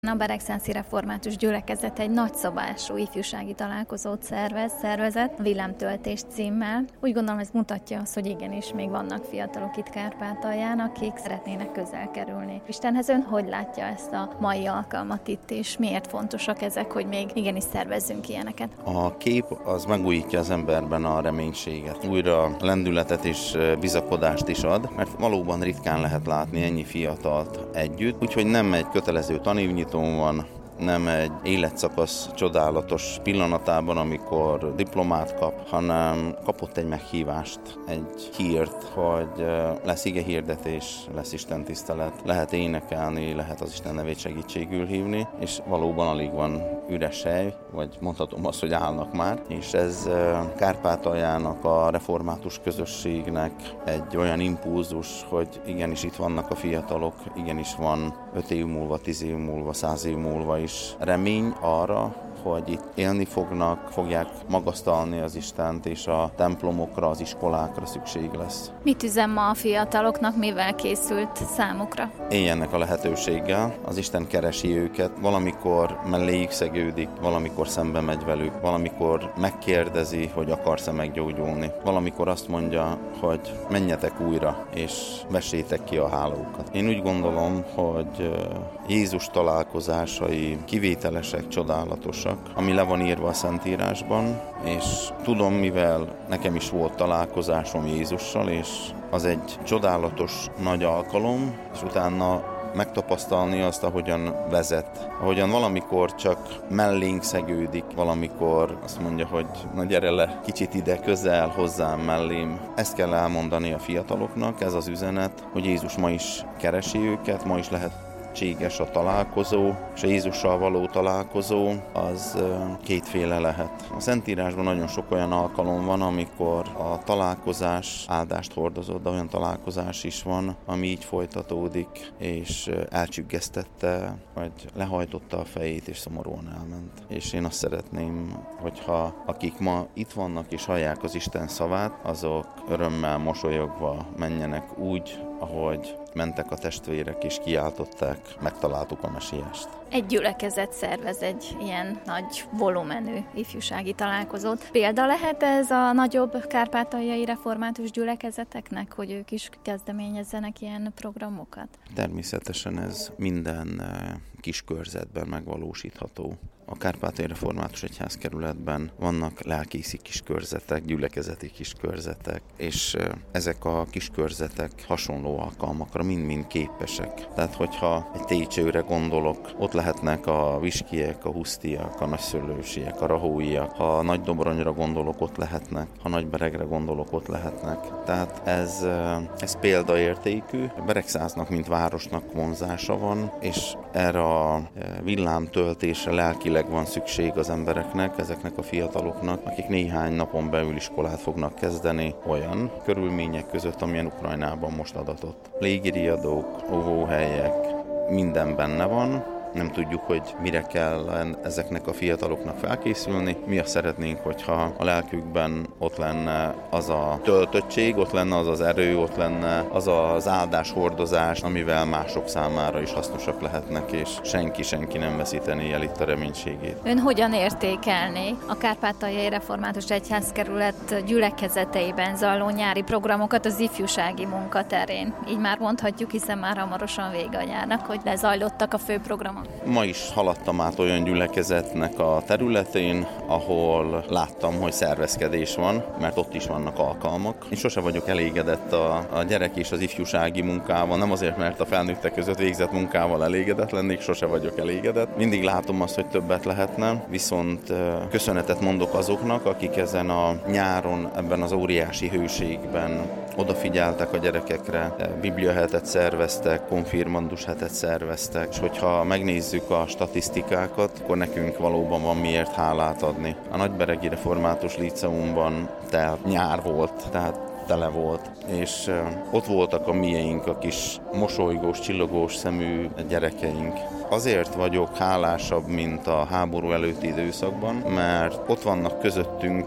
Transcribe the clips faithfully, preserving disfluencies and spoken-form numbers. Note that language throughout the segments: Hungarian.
A Beregszászi Református Gyülekezet egy nagyszabású ifjúsági találkozót szervez, szervezett, Villámtöltés címmel. Úgy gondolom, ez mutatja azt, hogy igenis még vannak fiatalok itt Kárpátalján, akik szeretnének közel kerülni Istenhez. Ön hogy látja ezt a mai alkalmat itt, és miért fontosak ezek, hogy még igenis szervezzünk ilyeneket? A kép az megújítja az emberben a reménységet. Újra lendületet és bizakodást is ad, mert valóban ritkán lehet látni ennyi fiatalt együtt, úgyhogy nem egy kötelező tanévnyitó van, nem egy életszakasz csodálatos pillanatában, amikor diplomát kap, hanem kapott egy meghívást, egy hírt, hogy lesz igehirdetés, lesz Isten tisztelet, lehet énekelni, lehet az Isten nevét segítségül hívni, és valóban alig van üres hely, vagy mondhatom azt, hogy állnak már, és ez Kárpátaljának, a református közösségnek egy olyan impulzus, hogy igenis itt vannak a fiatalok, igenis van öt év múlva, tíz év múlva, száz év múlva is remény arra, hogy itt élni fognak, fogják magasztalni az Istent, és a templomokra, az iskolákra szükség lesz. Mit üzen ma a fiataloknak, mivel készült számukra? Éljenek a lehetőséggel, az Isten keresi őket, valamikor melléjük szegődik, valamikor szembe megy velük, valamikor megkérdezi, hogy akarsz-e meggyógyulni, valamikor azt mondja, hogy menjetek újra, és vessétek ki a hálókat. Én úgy gondolom, hogy Jézus találkozásai kivételesek, csodálatosak, ami le van írva a Szentírásban, és tudom, mivel nekem is volt találkozásom Jézussal, és az egy csodálatos nagy alkalom, és utána megtapasztalni azt, ahogyan vezet. Ahogyan valamikor csak mellénk szegődik, valamikor azt mondja, hogy na gyere le, kicsit ide, közel, hozzám, mellém. Ezt kell elmondani a fiataloknak, ez az üzenet, hogy Jézus ma is keresi őket, ma is lehet lehetséges a találkozó, és a Jézussal való találkozó az kétféle lehet. A Szentírásban nagyon sok olyan alkalom van, amikor a találkozás áldást hordozott, de olyan találkozás is van, ami így folytatódik, és elcsüggesztette, vagy lehajtotta a fejét, és szomorúan elment. És én azt szeretném, hogyha akik ma itt vannak és hallják az Isten szavát, azok örömmel, mosolyogva menjenek úgy, ahogy mentek a testvérek és kiáltották, megtaláltuk a Mesiást. Egy gyülekezet szervez egy ilyen nagy volumenű ifjúsági találkozót. Példa lehet ez a nagyobb kárpátaljai református gyülekezeteknek, hogy ők is kezdeményezzenek ilyen programokat? Természetesen ez minden kis körzetben megvalósítható. A Kárpátaljai Református Egyházkerületben vannak lelkészi kiskörzetek, gyülekezeti kiskörzetek, és ezek a kiskörzetek hasonló alkalmakra mind-mind képesek. Tehát, hogyha egy Técsőre gondolok, ott lehetnek a viskiek, a husztiak, a nagyszőlősiek, a rahóiak. Ha Nagydobronyra gondolok, ott lehetnek. Ha Nagyberegre gondolok, ott lehetnek. Tehát ez, ez példaértékű. Beregszáznak, mint városnak vonzása van, és erre a villámtöltésre lelkileg van szükség az embereknek, ezeknek a fiataloknak, akik néhány napon belül iskolát fognak kezdeni olyan körülmények között, amilyen Ukrajnában most adatott. Légiriadók, óvóhelyek, minden benne van. Nem tudjuk, hogy mire kell ezeknek a fiataloknak felkészülni. Mi azt szeretnénk, hogyha a lelkükben ott lenne az a töltöttség, ott lenne az az erő, ott lenne az az áldáshordozás, amivel mások számára is hasznosak lehetnek, és senki-senki nem veszítené el itt a reménységét. Ön hogyan értékelné a Kárpátaljai Református Egyházkerület gyülekezeteiben zajló nyári programokat az ifjúsági munkaterén? Így már mondhatjuk, hiszen már hamarosan vége a nyárnak, hogy lezajlottak a fő programok. Ma is haladtam át olyan gyülekezetnek a területén, ahol láttam, hogy szervezkedés van, mert ott is vannak alkalmak. Én sose vagyok elégedett a, a gyerek és az ifjúsági munkával, nem azért, mert a felnőttek között végzett munkával elégedett lennék, sose vagyok elégedett. Mindig látom azt, hogy többet lehetne, viszont köszönetet mondok azoknak, akik ezen a nyáron, ebben az óriási hőségben odafigyeltek a gyerekekre, bibliahetet szerveztek, konfirmandus hetet szerveztek, és hogyha megnézzük a statisztikákat, akkor nekünk valóban van miért hálát adni. A Nagyberegi Református Líceumban telt nyár volt, tehát tele volt, és ott voltak a mieink, a kis mosolygós, csillogós szemű gyerekeink. Azért vagyok hálásabb, mint a háború előtti időszakban, mert ott vannak közöttünk,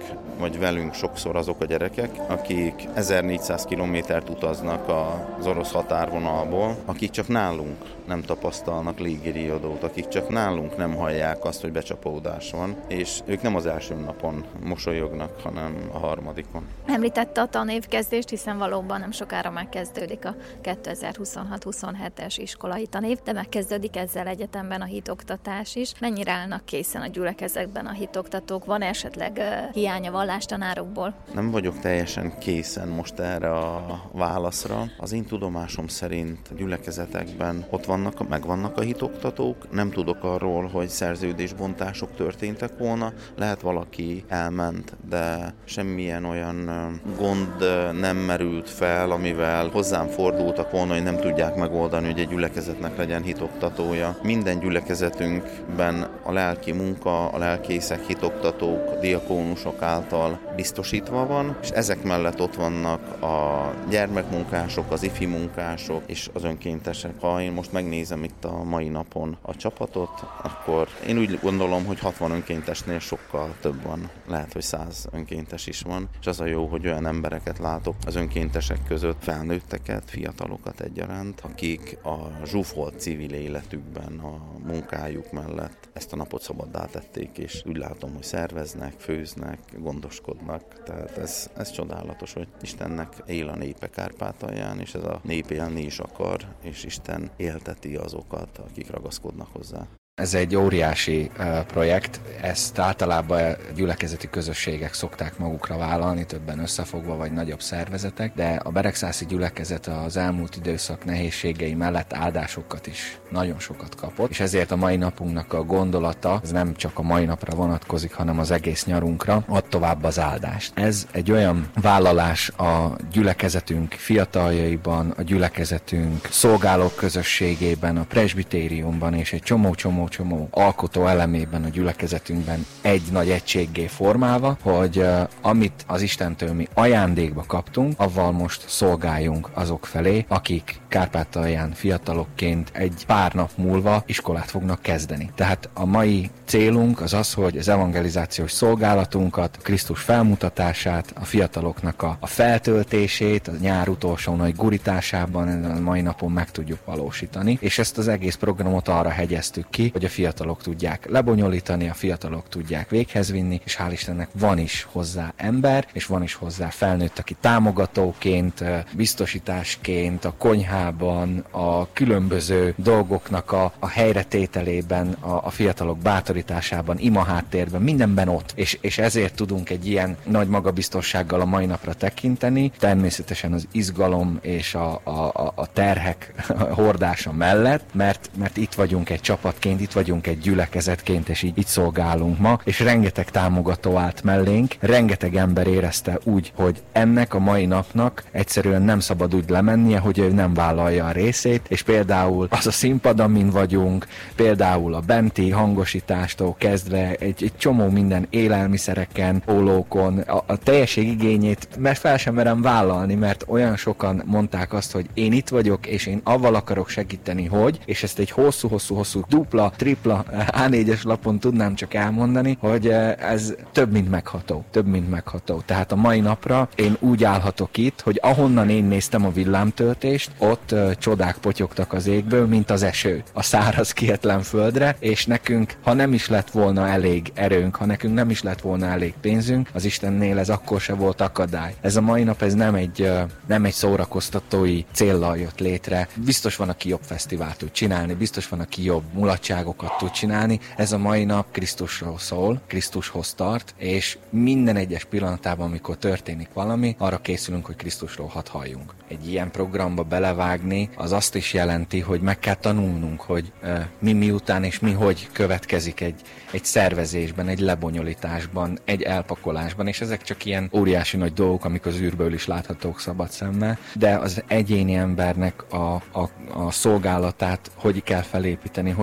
vagy velünk sokszor azok a gyerekek, akik ezernégyszáz kilométert utaznak az orosz határvonalból, akik csak nálunk nem tapasztalnak légiriadót, akik csak nálunk nem hallják azt, hogy becsapódás van, és ők nem az első napon mosolyognak, hanem a harmadikon. Említette a tanévkezdést, hiszen valóban nem sokára megkezdődik a kétezer-huszonhat huszonhetes iskolai tanév, de megkezdődik ezzel egyetemben a hitoktatás is. Mennyire állnak készen a gyülekezetben a hitoktatók? Van esetleg uh, hiány a vallástanárokból? Nem vagyok teljesen készen most erre a válaszra. Az én tudomásom szerint a gyülekezetekben ott vannak, megvannak a hitoktatók. Nem tudok arról, hogy szerződésbontások történtek volna. Lehet valaki elment, de semmilyen olyan gond nem merült fel, amivel hozzám fordultak volna, hogy nem tudják megoldani, hogy egy gyülekezetnek legyen hitoktatója. Minden gyülekezetünkben a lelki munka, a lelkészek, hitoktatók, a diakónusok által biztosítva van, és ezek mellett ott vannak a gyermekmunkások, az ifi munkások és az önkéntesek. Ha én most megnézem itt a mai napon a csapatot, akkor én úgy gondolom, hogy hatvan önkéntesnél sokkal több van. Lehet, hogy száz önkéntes is van, és az a jó, hogy olyan embereket látok az önkéntesek között, felnőtteket, fiatalokat egyaránt, akik a zsúfolt civil életükben, a munkájuk mellett ezt a napot szabaddá tették, és úgy látom, hogy szerveznek, főznek, gondoskodnak. Tehát ez, ez csodálatos, hogy Istennek él a népe Kárpátalján, és ez a nép élni is akar, és Isten élteti azokat, akik ragaszkodnak hozzá. Ez egy óriási uh, projekt, ezt általában gyülekezeti közösségek szokták magukra vállalni, többen összefogva vagy nagyobb szervezetek, de a beregszászi gyülekezet az elmúlt időszak nehézségei mellett áldásokat is nagyon sokat kapott, és ezért a mai napunknak a gondolata, ez nem csak a mai napra vonatkozik, hanem az egész nyarunkra, ad tovább az áldást. Ez egy olyan vállalás a gyülekezetünk fiataljaiban, a gyülekezetünk szolgálók közösségében, a presbitériumban és egy csomó-csomó csomó alkotó elemében a gyülekezetünkben egy nagy egységgé formálva, hogy uh, amit az Istentől mi ajándékba kaptunk, avval most szolgáljunk azok felé, akik Kárpátalján fiatalokként egy pár nap múlva iskolát fognak kezdeni. Tehát a mai célunk az az, hogy az evangelizációs szolgálatunkat, Krisztus felmutatását, a fiataloknak a, a feltöltését, a nyár utolsó nagy gurításában a mai napon meg tudjuk valósítani, és ezt az egész programot arra hegyeztük ki, hogy a fiatalok tudják lebonyolítani, a fiatalok tudják véghez vinni, és hál' Istennek van is hozzá ember, és van is hozzá felnőtt, aki támogatóként, biztosításként, a konyhában, a különböző dolgoknak a, a helyretételében, a, a fiatalok bátorításában, imaháttérben, mindenben ott, és, és ezért tudunk egy ilyen nagy magabiztossággal a mai napra tekinteni, természetesen az izgalom és a, a, a terhek hordása mellett, mert, mert itt vagyunk egy csapatként, itt vagyunk egy gyülekezetként, és így, így szolgálunk ma, és rengeteg támogató állt mellénk, rengeteg ember érezte úgy, hogy ennek a mai napnak egyszerűen nem szabad úgy lemennie, hogy ő nem vállalja a részét, és például az a színpad, amin vagyunk, például a benti hangosítástól kezdve egy, egy csomó minden élelmiszereken, pólókon, a, a teljesség igényét, mert fel sem merem vállalni, mert olyan sokan mondták azt, hogy én itt vagyok, és én avval akarok segíteni, hogy, és ezt egy hosszú-hosszú-hosszú dupla, tripla á négyes lapon tudnám csak elmondani, hogy ez több, mint megható. Több, mint megható. Tehát a mai napra én úgy állhatok itt, hogy ahonnan én néztem a villámtöltést, ott uh, csodák potyogtak az égből, mint az eső a száraz kietlen földre, és nekünk, ha nem is lett volna elég erőnk, ha nekünk nem is lett volna elég pénzünk, az Istennél ez akkor se volt akadály. Ez a mai nap, ez nem egy, uh, nem egy szórakoztatói céllal jött létre. Biztos van, aki jobb fesztivált tud csinálni, biztos van, aki jobb mulatságokat tud csinálni. Ez a mai nap Krisztusról szól, Krisztushoz tart, és minden egyes pillanatában, amikor történik valami, arra készülünk, hogy Krisztusról hadd halljunk. Egy ilyen programba belevágni, az azt is jelenti, hogy meg kell tanulnunk, hogy uh, mi miután és mi hogy következik egy, egy szervezésben, egy lebonyolításban, egy elpakolásban, és ezek csak ilyen óriási nagy dolgok, amik az űrből is láthatók szabad szemmel, de az egyéni embernek a, a, a szolgálatát hogy kell felépíteni, hogy kell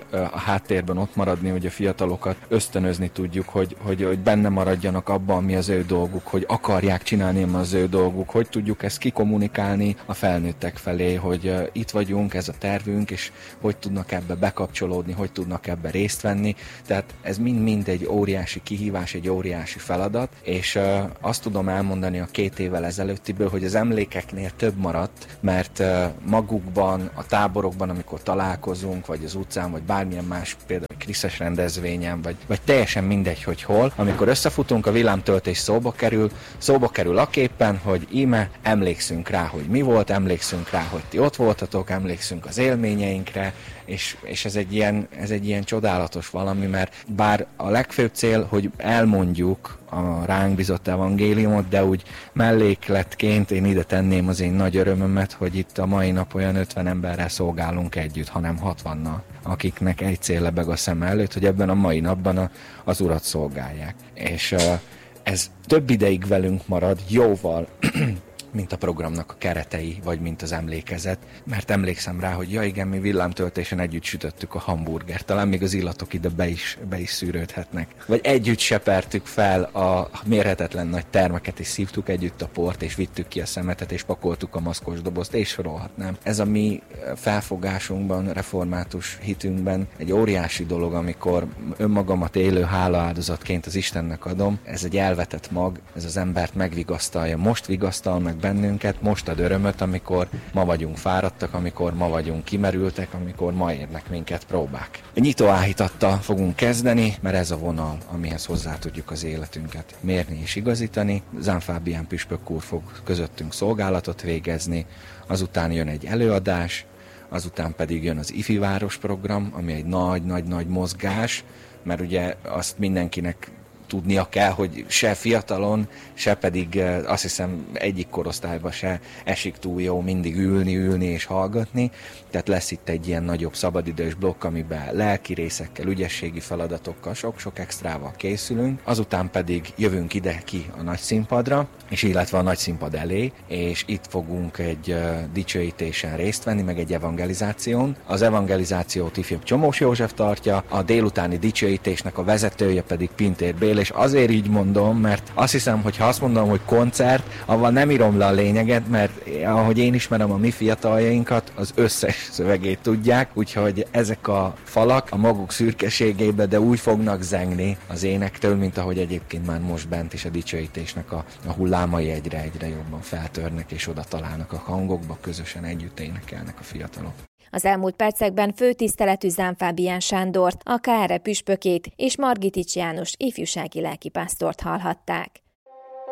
a háttérben ott maradni, hogy a fiatalokat ösztönözni tudjuk, hogy, hogy, hogy benne maradjanak abban, ami az ő dolguk, hogy akarják csinálni, ami az ő dolguk, hogy tudjuk ezt kikommunikálni a felnőttek felé, hogy itt vagyunk, ez a tervünk, és hogy tudnak ebbe bekapcsolódni, hogy tudnak ebbe részt venni. Tehát ez mind-mind egy óriási kihívás, egy óriási feladat, és uh, azt tudom elmondani a két évvel ezelőttiből, hogy az emlékeknél több maradt, mert uh, magukban, a táborokban, amikor találkozunk, vagy az utcán, vagy bármilyen más, például Kriszes rendezvényen, vagy, vagy teljesen mindegy, hogy hol, amikor összefutunk, a villámtöltés szóba kerül, szóba kerül a képen, hogy íme emlékszünk rá, hogy mi volt, emlékszünk rá, hogy ti ott voltatok, emlékszünk az élményeinkre, és, és ez, egy ilyen, ez egy ilyen csodálatos valami, mert bár a legfőbb cél, hogy elmondjuk a ránk bizott evangéliumot, de úgy mellékletként én ide tenném az én nagy örömömet, hogy itt a mai nap olyan ötven emberrel szolgálunk együtt, hanem hatvannal, akiknek egy cél lebeg a szem előtt, hogy ebben a mai napban a, az Urat szolgálják. És uh, ez több ideig velünk marad, jóval, mint a programnak a keretei, vagy mint az emlékezet, mert emlékszem rá, hogy ja igen, mi villámtöltésen együtt sütöttük a hamburgert, talán még az illatok ide be is, be is szűrődhetnek. Vagy együtt sepertük fel a mérhetetlen nagy termeket, és szívtuk együtt a port, és vittük ki a szemetet, és pakoltuk a maszkos dobozt, és sorolhatnám. Ez a mi felfogásunkban, református hitünkben egy óriási dolog, amikor önmagamat élő hálaáldozatként az Istennek adom. Ez egy elvetett mag, ez az embert megvigasztalja. Most vigasztal meg bennünket, most ad örömöt, amikor ma vagyunk fáradtak, amikor ma vagyunk kimerültek, amikor ma érnek minket próbák. Egy nyitóáhítattal fogunk kezdeni, mert ez a vonal, amihez hozzá tudjuk az életünket mérni és igazítani. Zán Fábián püspök úr fog közöttünk szolgálatot végezni, azután jön egy előadás, azután pedig jön az Ifi Város program, ami egy nagy-nagy-nagy mozgás, mert ugye azt mindenkinek tudnia kell, hogy se fiatalon, se pedig azt hiszem egyik korosztályban se esik túl jó mindig ülni, ülni és hallgatni. Tehát lesz itt egy ilyen nagyobb szabadidős blokk, amiben lelki részekkel, ügyességi feladatokkal, sok-sok extrával készülünk. Azután pedig jövünk ide ki a nagy színpadra, és illetve a nagy színpad elé, és itt fogunk egy uh, dicsőítésen részt venni, meg egy evangelizáción. Az evangelizációt ifjabb Csomós József tartja, a délutáni dicsőítésnek a vezetője pedig Pintér Béla, és azért így mondom, mert azt hiszem, hogy ha azt mondom, hogy koncert, avval nem írom le a lényeget, mert ahogy én ismerem a mi fiataljainkat, az összes szövegét tudják, úgyhogy ezek a falak a maguk szürkeségébe, de úgy fognak zengni az énektől, mint ahogy egyébként már most bent is a dicsőítésnek a, a hullámai egyre-egyre jobban feltörnek, és oda találnak a hangokba, közösen együtt énekelnek a fiatalok. Az elmúlt percekben főtiszteletű Zán Fábián Sándort, a ká er e püspökét és Margitics János ifjúsági lelkipásztort hallhatták.